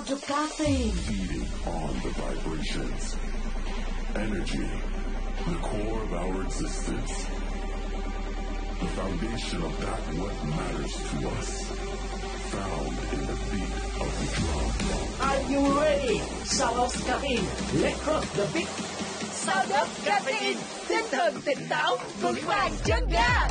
sound of caffeine. Feeding on the vibrations. Energy, the core of our existence. The foundation of that what matters to us. Found in the beat of the drum. Are you ready? Sound of caffeine. Let's rock the beat. Sound of caffeine. Tinh thần tỉnh táo, vững vàng chân ga.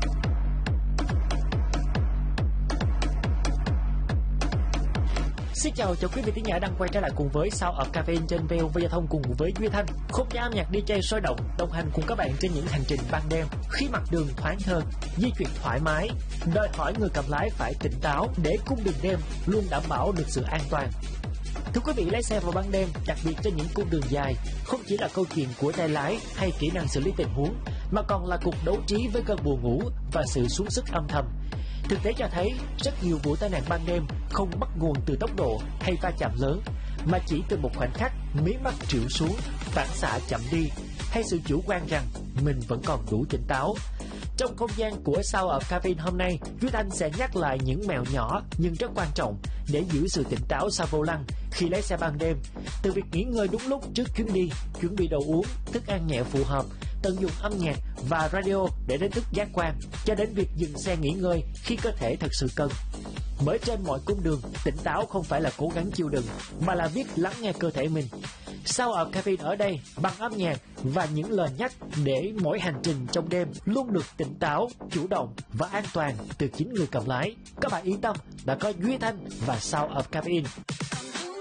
Xin chào quý vị thính giả đang quay trở lại cùng với Sound of Caffeine trên VOV Giao thông cùng với Duy Thanh. Không gian âm nhạc DJ sôi động, đồng hành cùng các bạn trên những hành trình ban đêm. Khi mặt đường thoáng hơn, di chuyển thoải mái, đòi hỏi người cầm lái phải tỉnh táo để cung đường đêm luôn đảm bảo được sự an toàn. Thưa quý vị, lái xe vào ban đêm, đặc biệt trên những cung đường dài, không chỉ là câu chuyện của tay lái hay kỹ năng xử lý tình huống, mà còn là cuộc đấu trí với cơn buồn ngủ và sự xuống sức âm thầm. Thực tế cho thấy rất nhiều vụ tai nạn ban đêm không bắt nguồn từ tốc độ hay va chạm lớn, mà chỉ từ một khoảnh khắc mí mắt trĩu xuống, phản xạ chậm đi, hay sự chủ quan rằng mình vẫn còn đủ tỉnh táo. Trong không gian của Sound of Caffeine hôm nay, Duy Thanh sẽ nhắc lại những mẹo nhỏ nhưng rất quan trọng để giữ sự tỉnh táo sau vô lăng khi lái xe ban đêm. Từ việc nghỉ ngơi đúng lúc trước chuyến đi, chuẩn bị đồ uống, thức ăn nhẹ phù hợp, tận dụng âm nhạc và radio để đánh thức giác quan, cho đến việc dừng xe nghỉ ngơi khi cơ thể thật sự cần. Bởi trên mọi cung đường, tỉnh táo không phải là cố gắng chịu đựng, mà là biết lắng nghe cơ thể mình. Sound of Caffeine ở đây bằng âm nhạc và những lời nhắc để mỗi hành trình trong đêm luôn được tỉnh táo, chủ động và an toàn từ chính người cầm lái. Các bạn yên tâm, đã có Duy Thanh và Sound of Caffeine.